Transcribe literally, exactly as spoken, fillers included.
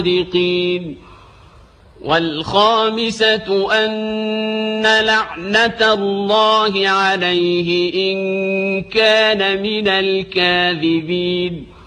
الصادقين. والخامسة أن لعنة الله عليه إن كان من الكاذبين.